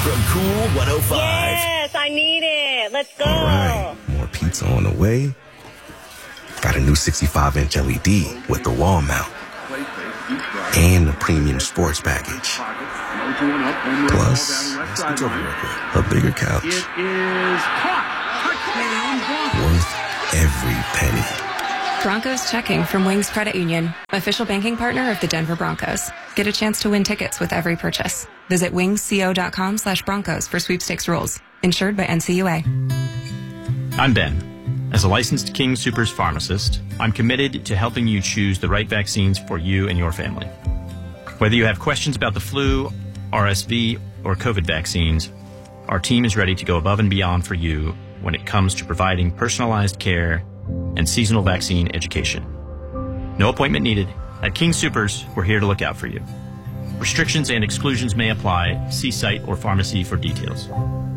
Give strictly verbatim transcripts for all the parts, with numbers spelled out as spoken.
from Cool one oh five. Yes, I need it. Let's go. All right, more pizza on the way. Got a new sixty-five inch L E D with the wall mount. And the premium sports package. Plus, let's get over real quick. A bigger couch. It is caught. Worth every penny. Broncos checking from Wings Credit Union, official banking partner of the Denver Broncos. Get a chance to win tickets with every purchase. Visit wingsco.com slash Broncos for sweepstakes rules. Insured by N C U A. I'm Ben. As a licensed King Soopers pharmacist, I'm committed to helping you choose the right vaccines for you and your family. Whether you have questions about the flu, R S V, or COVID vaccines, our team is ready to go above and beyond for you when it comes to providing personalized care and seasonal vaccine education. No appointment needed. At King Soopers, we're here to look out for you. Restrictions and exclusions may apply. See site or pharmacy for details.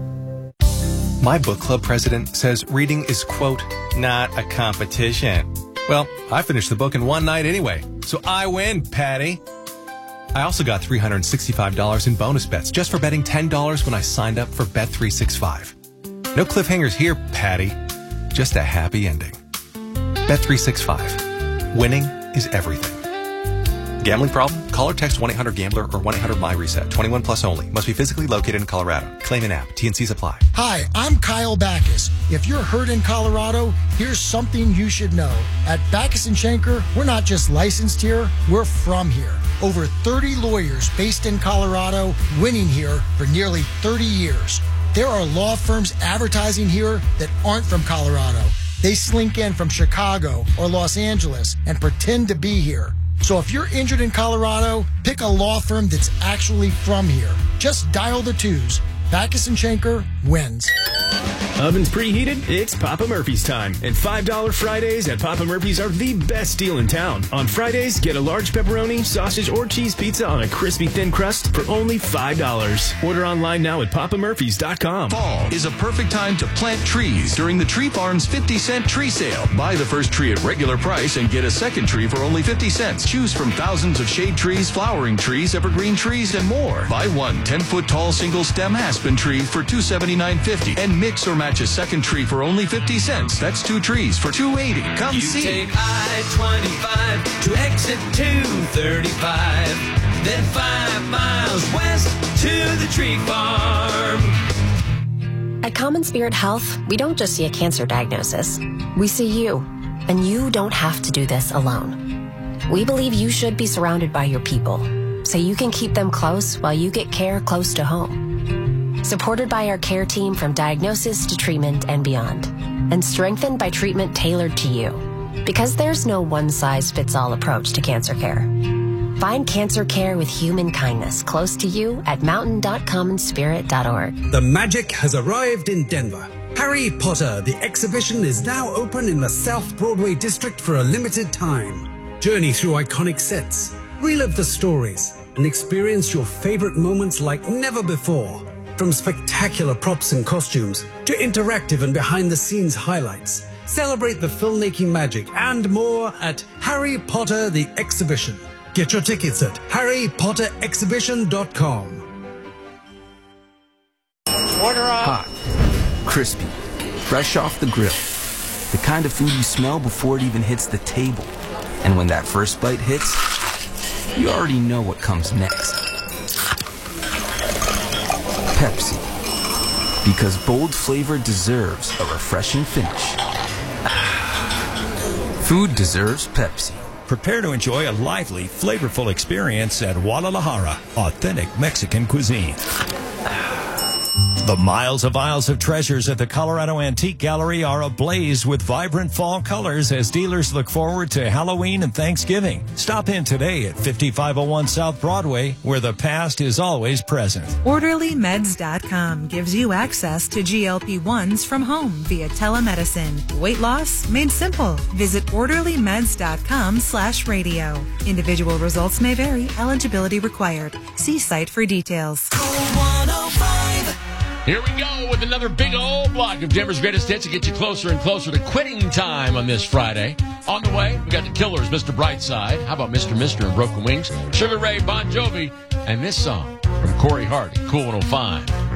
My book club president says reading is, quote, not a competition. Well, I finished the book in one night anyway, so I win, Patty. I also got three hundred sixty-five dollars in bonus bets just for betting ten dollars when I signed up for Bet three sixty-five. No cliffhangers here, Patty. Just a happy ending. Bet three sixty-five. Winning is everything. Gambling problem? Call or text one eight hundred gambler or one eight hundred my reset. twenty-one plus only. Must be physically located in Colorado. Claim an app. T and C's apply. Hi, I'm Kyle Backus. If you're hurt in Colorado, here's something you should know. At Backus and Schenker, we're not just licensed here, we're from here. Over thirty lawyers based in Colorado, winning here for nearly thirty years. There are law firms advertising here that aren't from Colorado. They slink in from Chicago or Los Angeles and pretend to be here. So if you're injured in Colorado, pick a law firm that's actually from here. Just dial the twos. Backus and Schenker wins. Ovens preheated? It's Papa Murphy's time. And five dollar Fridays at Papa Murphy's are the best deal in town. On Fridays, get a large pepperoni, sausage, or cheese pizza on a crispy thin crust for only five dollars. Order online now at papa murphys dot com. Fall is a perfect time to plant trees during the Tree Farm's fifty cent tree sale. Buy the first tree at regular price and get a second tree for only fifty cents. Choose from thousands of shade trees, flowering trees, evergreen trees, and more. Buy one ten foot tall single stem aspen tree for two seventy-nine fifty and mix or match a second tree for only fifty cents. That's two trees for two eighty. Come you see. Take I twenty-five to exit two thirty-five, then five miles west to the Tree Farm. At Common Spirit Health, we don't just see a cancer diagnosis. We see you, and you don't have to do this alone. We believe you should be surrounded by your people, so you can keep them close while you get care close to home. Supported by our care team from diagnosis to treatment and beyond, and strengthened by treatment tailored to you. Because there's no one-size-fits-all approach to cancer care. Find cancer care with human kindness close to you at mountain dot common spirit dot org. The magic has arrived in Denver. Harry Potter, the exhibition, is now open in the South Broadway district for a limited time. Journey through iconic sets, relive the stories, and experience your favorite moments like never before. From spectacular props and costumes to interactive and behind-the-scenes highlights, celebrate the filmmaking magic and more at Harry Potter the Exhibition. Get your tickets at harry potter exhibition dot com. Order up. Hot, crispy, fresh off the grill. The kind of food you smell before it even hits the table. And when that first bite hits, you already know what comes next. Pepsi. Because bold flavor deserves a refreshing finish. Food deserves Pepsi. Prepare to enjoy a lively, flavorful experience at Guadalajara, authentic Mexican cuisine. The miles of aisles of treasures at the Colorado Antique Gallery are ablaze with vibrant fall colors as dealers look forward to Halloween and Thanksgiving. Stop in today at fifty-five oh one South Broadway, where the past is always present. Orderly Meds dot com gives you access to G L P ones from home via telemedicine. Weight loss made simple. Visit orderly meds dot com slash radio. Individual results may vary. Eligibility required. See site for details. Here we go with another big old block of Denver's greatest hits to get you closer and closer to quitting time on this Friday. On the way, we got the Killers, Mister Brightside. How about Mister Mister and Broken Wings? Sugar Ray, Bon Jovi, and this song from Corey Hart at Cool one oh five.